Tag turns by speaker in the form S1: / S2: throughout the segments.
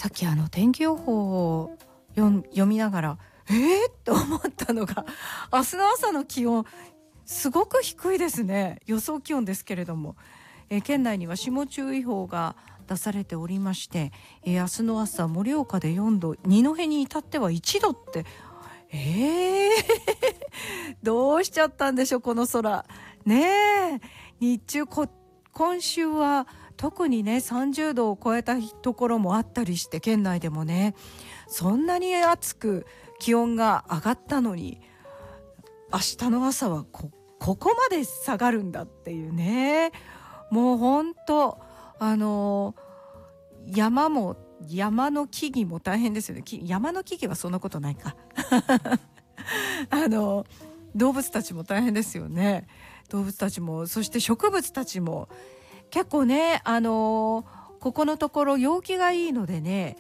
S1: さっき天気予報を読みながらと思ったのが、明日の朝の気温すごく低いですね。予想気温ですけれども、県内には霜注意報が出されておりまして、明日の朝盛岡で4度、二戸に至っては1度って、どうしちゃったんでしょうこの空ね。日中今週は特にね30度を超えたところもあったりして、県内でもねそんなに暑く気温が上がったのに、明日の朝はここまで下がるんだっていうね。もうほんと山の木々も大変ですよね。山の木々はそんなことないか動物たちも大変ですよね。動物たちも、そして植物たちも結構ね、ここのところ陽気がいいのでね、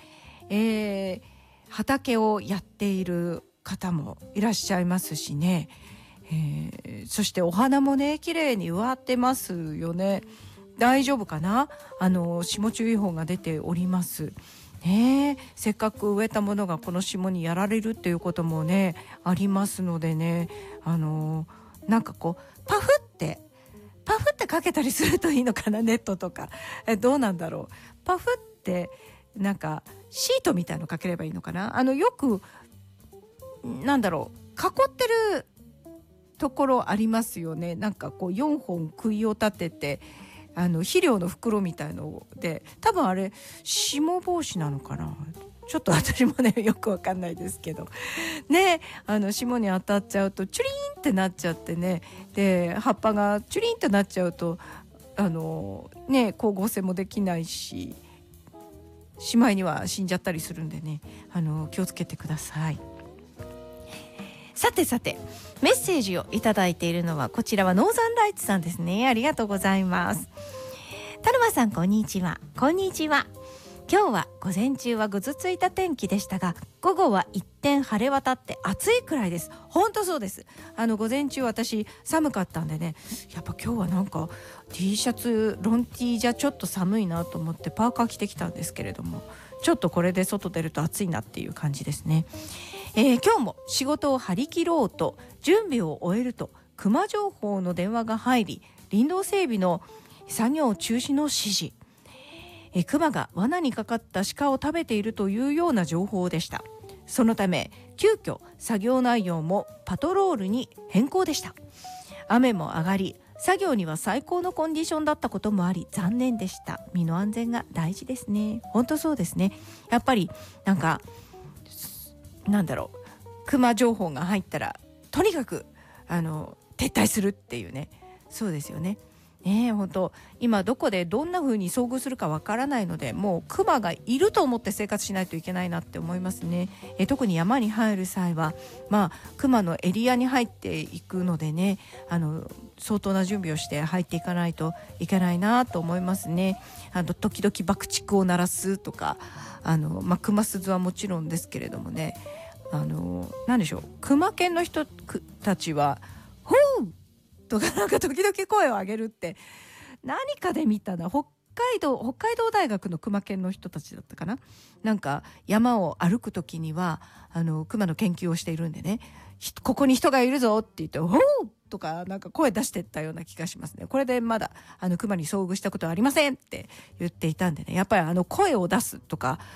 S1: 畑をやっている方もいらっしゃいますしね、そしてお花もね綺麗に植わってますよね。大丈夫かな。霜注意報が出ておりますね。せっかく植えたものがこの霜にやられるっていうこともねありますのでね、なんかこうパフってかけたりするといいのかな、ネットとか。どうなんだろう。パフってなんかシートみたいのかければいいのかな。よくなんだろう、囲ってるところありますよね。なんかこう4本杭を立てて、肥料の袋みたいので、多分あれ霜防止なのかな。ちょっと私もねよくわかんないですけどね、霜に当たっちゃうとチュリーンってなっちゃってね、で葉っぱがチュリーンってなっちゃうと光合成もできないし、しまいには死んじゃったりするんでね、気をつけてください。さてメッセージをいただいているのは、こちらはノーザンライツさんですね。ありがとうございます。田沼さん、こんにちは。こんにちは。今日は午前中はぐずついた天気でしたが、午後は一転晴れ渡って暑いくらいです。本当そうです。午前中私寒かったんでね、やっぱ今日はなんか T シャツロン T じゃちょっと寒いなと思ってパーカー着てきたんですけれども、ちょっとこれで外出ると暑いなっていう感じですね。今日も仕事を張り切ろうと準備を終えると、熊情報の電話が入り、林道整備の作業中止の指示。熊が罠にかかった鹿を食べているというような情報でした。そのため急遽作業内容もパトロールに変更でした。雨も上がり、作業には最高のコンディションだったこともあり残念でした。身の安全が大事ですね。本当そうですね。やっぱりなんかなんだろう、熊情報が入ったらとにかく撤退するっていうね。そうですよね。本当今どこでどんな風に遭遇するかわからないので、もう熊がいると思って生活しないといけないなって思いますね。特に山に入る際は熊のエリアに入っていくのでね、相当な準備をして入っていかないといけないなと思いますね。時々爆竹を鳴らすとか、熊鈴はもちろんですけれどもね、何でしょう、熊犬の人たちはほうとかなんか時々声を上げるって、何かで見たな。北海道大学の熊犬の人たちだったかな。なんか山を歩く時には熊の研究をしているんでね、ここに人がいるぞって言ってほうとかなんか声出してったような気がしますね。これでまだ熊に遭遇したことはありませんって言っていたんでね、やっぱり声を出すとか